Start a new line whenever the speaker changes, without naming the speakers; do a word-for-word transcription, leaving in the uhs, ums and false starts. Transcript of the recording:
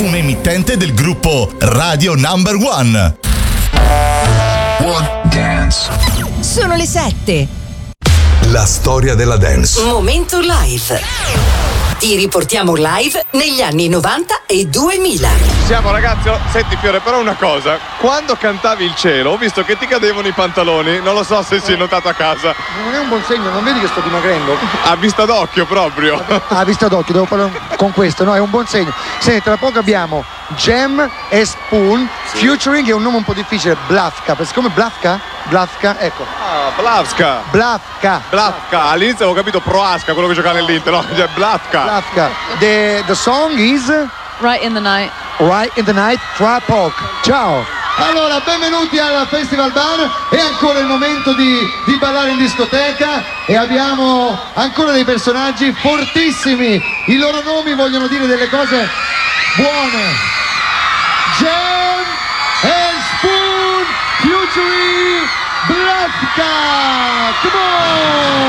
un'emittente del gruppo Radio Number One.
One Dance.
Sono le sette.
La storia della dance.
Momento live. Ti riportiamo live negli anni novanta e duemila.
Siamo ragazzi, senti Fiore, però una cosa, quando cantavi Il cielo ho visto che ti cadevano i pantaloni, non lo so se si è notato a casa.
Non è un buon segno, non vedi che sto dimagrendo?
A vista d'occhio proprio.
A vista d'occhio, devo parlare con questo, no, è un buon segno. Senti, tra poco abbiamo Jam e Spoon, sì. Featuring è un nome un po' difficile, Blavka, perché siccome Blavka, Blavka, ecco.
Ah, Blavka.
Blavka.
Blavka, all'inizio avevo capito Proasca, quello che giocava nell'Inter, no? Cioè Blavka.
Blavka. The, the song is
Right in the Night.
Right in the Night, Trap Hawk. Ciao. Allora, benvenuti al Festival Bar, è ancora il momento di, di ballare in discoteca e abbiamo ancora dei personaggi fortissimi, i loro nomi vogliono dire delle cose buone. Jam and Spoon featuring Blavka.